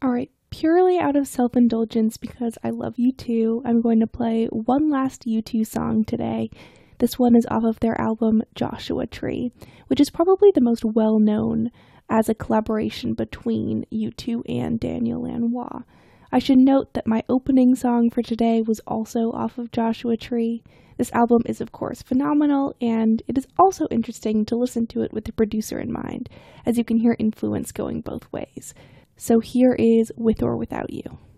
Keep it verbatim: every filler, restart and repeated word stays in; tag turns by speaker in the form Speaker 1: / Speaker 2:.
Speaker 1: Alright, purely out of self-indulgence because I love U two, I'm going to play one last U two song today. This one is off of their album Joshua Tree, which is probably the most well-known as a collaboration between U two and Daniel Lanois. I should note that my opening song for today was also off of Joshua Tree. This album is of course phenomenal, and it is also interesting to listen to it with the producer in mind, as you can hear influence going both ways. So here is With or Without You.